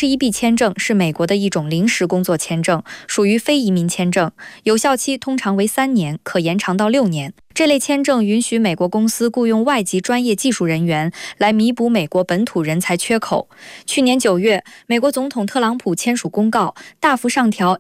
H-1B 签证是美国的一种临时工作签证，属于非移民签证，有效期通常为3年，可延长到6年。这类签证允许美国公司雇佣外籍专业技术人员来弥补美国本土人才缺口。去年9月，美国总统特朗普签署公告，大幅上调